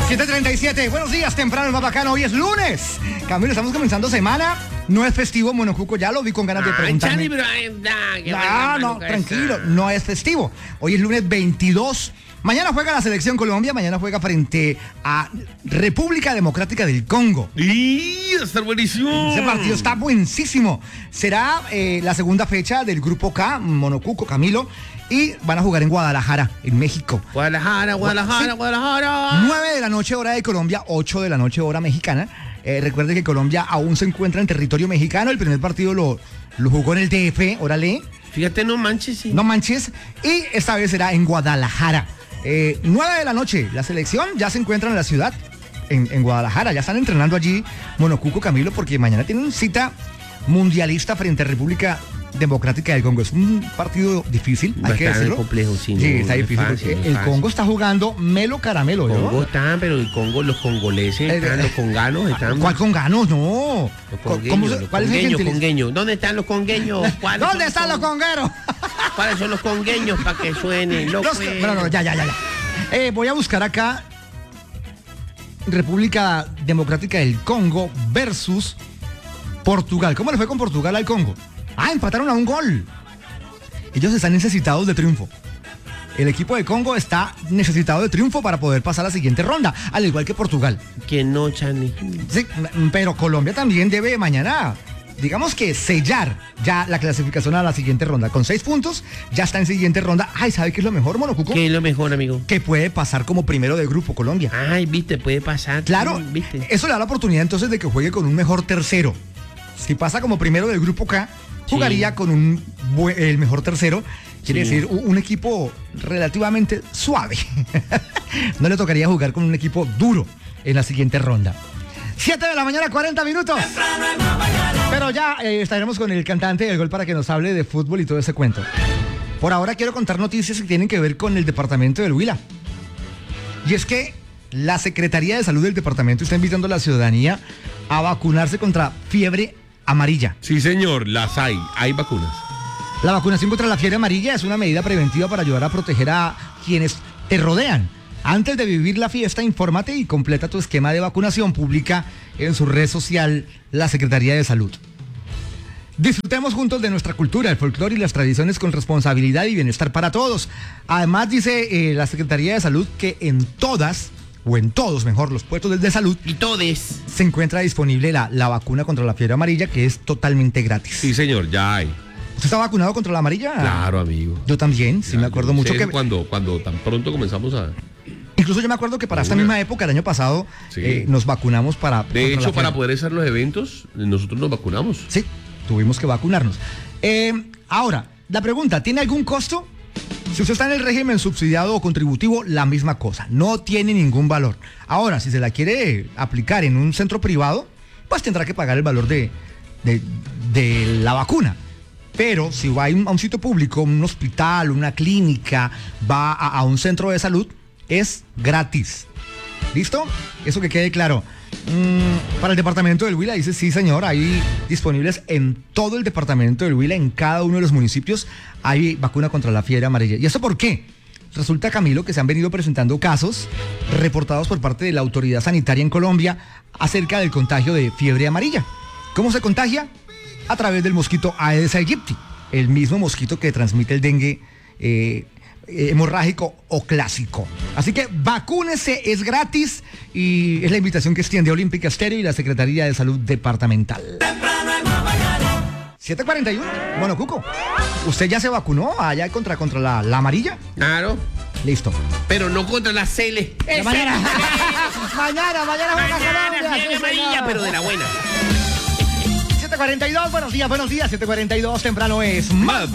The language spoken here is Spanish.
7:37, buenos días, temprano, el más bacano, hoy es lunes. Camilo, estamos comenzando semana, no es festivo, Monocuco, ya lo vi con ganas de preguntarme. No, tranquilo, no es festivo. Hoy es lunes 22. Mañana juega la selección Colombia, mañana juega frente a República Democrática del Congo. ¡Y va a estar buenísimo! Ese partido está buenísimo. Será la segunda fecha del Grupo K, Monocuco, Camilo, y van a jugar en Guadalajara, en México. Guadalajara. 9 de la noche hora de Colombia, 8 de la noche hora mexicana. Recuerde que Colombia aún se encuentra en territorio mexicano. El primer partido lo jugó en el DF, órale. Fíjate, no manches. Sí. No manches. Y esta vez será en Guadalajara. 9 de la noche, la selección ya se encuentra en la ciudad, en Guadalajara. Ya están entrenando allí Monocuco, Camilo, porque mañana tienen cita mundialista frente a República Democrática del Congo. Es un partido difícil, hay que decirlo. Complejo, sí, está difícil. Fácil, el Congo está jugando melo caramelo, ¿no? Congo está, pero el Congo, los congoleses están, los conganos están. ¿Cuál conganos? No. ¿Cuál es el congueño? ¿Dónde están los congueños? ¿Dónde están los congueros? ¿Cuáles son los congueños para que suenen? No, ya. Voy a buscar acá República Democrática del Congo versus Portugal. ¿Cómo le fue con Portugal al Congo? Empataron a un gol. Ellos están necesitados de triunfo. El equipo de Congo está necesitado de triunfo para poder pasar a la siguiente ronda, al igual que Portugal. Que no, Chani. Sí, pero Colombia también debe mañana, digamos que sellar ya la clasificación a la siguiente ronda. Con 6 puntos, ya está en siguiente ronda. ¿Sabe qué es lo mejor, Monocuco? ¿Qué es lo mejor, amigo? Que puede pasar como primero de grupo Colombia. Viste, puede pasar. Claro, ¿viste? Eso le da la oportunidad entonces de que juegue con un mejor tercero. Si pasa como primero del grupo K, jugaría con el mejor tercero. Quiere decir, un equipo relativamente suave. No le tocaría jugar con un equipo duro en la siguiente ronda. 7 de la mañana, 40 minutos. Pero ya estaremos con el cantante del gol para que nos hable de fútbol y todo ese cuento. Por ahora quiero contar noticias que tienen que ver con el departamento del Huila. Y es que la Secretaría de Salud del departamento está invitando a la ciudadanía a vacunarse contra fiebre amarilla. Sí, señor, las hay vacunas. La vacunación contra la fiebre amarilla es una medida preventiva para ayudar a proteger a quienes te rodean. Antes de vivir la fiesta, infórmate y completa tu esquema de vacunación. Publica en su red social la Secretaría de Salud. Disfrutemos juntos de nuestra cultura, el folclore y las tradiciones con responsabilidad y bienestar para todos. Además, dice la Secretaría de Salud que en todos los puestos de salud y todes se encuentra disponible la vacuna contra la fiebre amarilla, que es totalmente gratis. Sí, señor, ya hay. ¿Usted está vacunado contra la amarilla? Claro, amigo. Yo también, sí, me acuerdo mucho que cuando tan pronto comenzamos a... Incluso yo me acuerdo que para esta misma época, el año pasado, nos vacunamos para... De hecho, para poder hacer los eventos, nosotros nos vacunamos. Sí, tuvimos que vacunarnos. Ahora, la pregunta, ¿tiene algún costo? Si usted está en el régimen subsidiado o contributivo, la misma cosa, no tiene ningún valor. Ahora, si se la quiere aplicar en un centro privado, pues tendrá que pagar el valor de la vacuna. Pero si va a un sitio público, un hospital, una clínica, va a un centro de salud, es gratis. ¿Listo? Eso que quede claro. Para el departamento del Huila, dice, sí señor, hay disponibles en todo el departamento del Huila, en cada uno de los municipios, hay vacuna contra la fiebre amarilla. ¿Y eso por qué? Resulta, Camilo, que se han venido presentando casos reportados por parte de la autoridad sanitaria en Colombia acerca del contagio de fiebre amarilla. ¿Cómo se contagia? A través del mosquito Aedes aegypti, el mismo mosquito que transmite el dengue hemorrágico o clásico. Así que vacúnese, es gratis y es la invitación que extiende Olímpica Estéreo y la Secretaría de Salud Departamental. 7:41. Bueno, Cuco, ¿usted ya se vacunó allá contra la amarilla? Claro. Listo. Pero no contra la Cele. Mañana Mañana fiebre amarilla, pero de la buena. 7:42, buenos días, 7:42, temprano es más